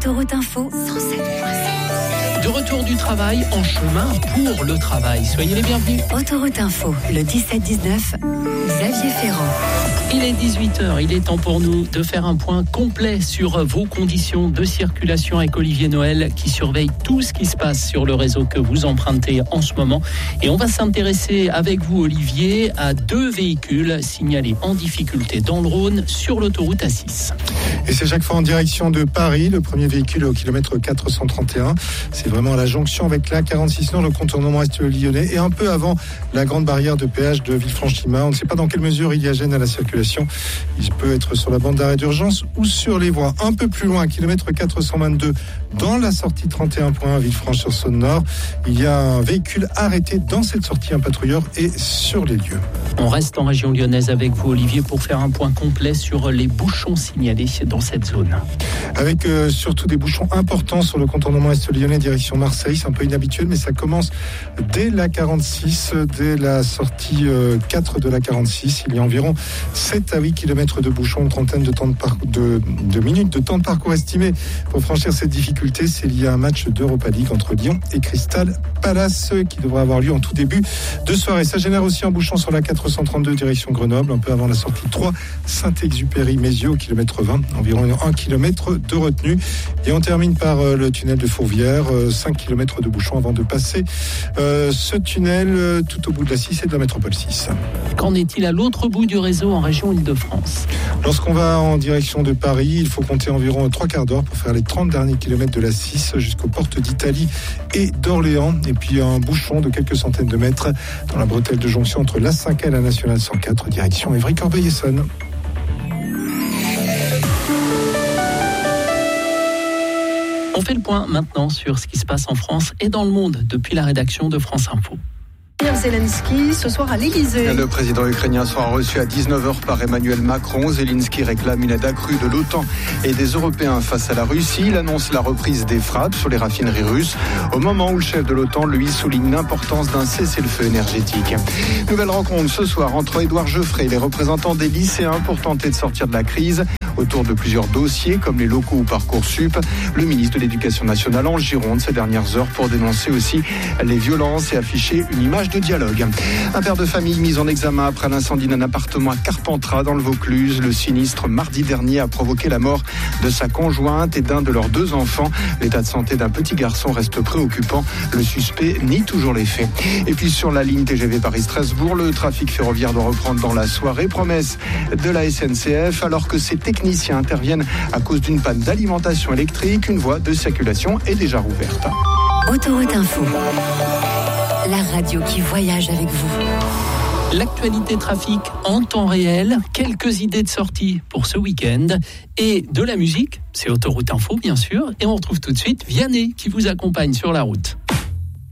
Autoroute Info 107.7. De retour du travail, en chemin pour le travail. Soyez les bienvenus. Autoroute Info, le 17-19, Xavier Ferrand. Il est 18h, il est temps pour nous de faire un point complet sur vos conditions de circulation avec Olivier Noël qui surveille tout ce qui se passe sur le réseau que vous empruntez en ce moment. Et on va s'intéresser avec vous, Olivier, à 2 véhicules signalés en difficulté dans le Rhône sur l'autoroute A6. Et c'est chaque fois en direction de Paris. Le premier véhicule au kilomètre 431. C'est vraiment à la jonction avec la 46 Nord, le contournement est-lyonnais et un peu avant la grande barrière de péage de Villefranche-Lima. On ne sait pas dans quelle mesure il y a gêne à la circulation. Il peut être sur la bande d'arrêt d'urgence ou sur les voies. Un peu plus loin, kilomètre 422, dans la sortie 31.1 Villefranche-sur-Saône-Nord. Il y a un véhicule arrêté dans cette sortie. Un patrouilleur est sur les lieux. On reste en région lyonnaise avec vous, Olivier, pour faire un point complet sur les bouchons signalés dans cette zone. Avec surtout des bouchons importants sur le contournement est-lyonnais direction Marseille. C'est un peu inhabituel, mais ça commence dès la 46, dès la sortie 4 de la 46. Il y a environ 7 à 8 km de bouchons, une trentaine de minutes de temps de parcours estimé pour franchir cette difficulté. C'est lié à un match d'Europa League entre Lyon et Crystal Palace qui devrait avoir lieu en tout début de soirée. Ça génère aussi un bouchon sur la 432 direction Grenoble, un peu avant la sortie 3 Saint-Exupéry-Mézieux au kilomètre 20, environ 1 km de retenue. Et on termine par le tunnel de Fourvière, 5 km de bouchon avant de passer ce tunnel tout au bout de la 6 et de la métropole 6. Qu'en est-il à l'autre bout du réseau en région Île-de-France? Lorsqu'on va en direction de Paris, il faut compter environ 3 quarts d'heure pour faire les 30 derniers kilomètres de la 6 jusqu'aux portes d'Italie et d'Orléans. Et puis un bouchon de quelques centaines de mètres dans la bretelle de jonction entre la 5 et la nationale 104, direction Évry-Corbeil-Essonnes. On fait le point maintenant sur ce qui se passe en France et dans le monde depuis la rédaction de France Info. Zelensky ce soir à l'Elysée. Le président ukrainien sera reçu à 19h par Emmanuel Macron. Zelensky réclame une aide accrue de l'OTAN et des Européens face à la Russie. Il annonce la reprise des frappes sur les raffineries russes au moment où le chef de l'OTAN, lui, souligne l'importance d'un cessez-le-feu énergétique. Nouvelle rencontre ce soir entre Édouard Geoffrey et les représentants des lycéens pour tenter de sortir de la crise. Autour de plusieurs dossiers comme les locaux ou Parcoursup, le ministre de l'Éducation nationale en Gironde ces dernières heures pour dénoncer aussi les violences et afficher une image de dialogue. Un père de famille mis en examen après l'incendie d'un appartement à Carpentras dans le Vaucluse. Le sinistre mardi dernier a provoqué la mort de sa conjointe et d'un de leurs 2 enfants. L'état de santé d'un petit garçon reste préoccupant. Le suspect nie toujours les faits. Et puis sur la ligne TGV Paris-Strasbourg, le trafic ferroviaire doit reprendre dans la soirée. Promesse de la SNCF alors que ces techniciens interviennent à cause d'une panne d'alimentation électrique. Une voie de circulation est déjà rouverte. Autoroute Info, la radio qui voyage avec vous. L'actualité trafic en temps réel, quelques idées de sortie pour ce week-end et de la musique, c'est Autoroute Info bien sûr. Et on retrouve tout de suite Vianney qui vous accompagne sur la route.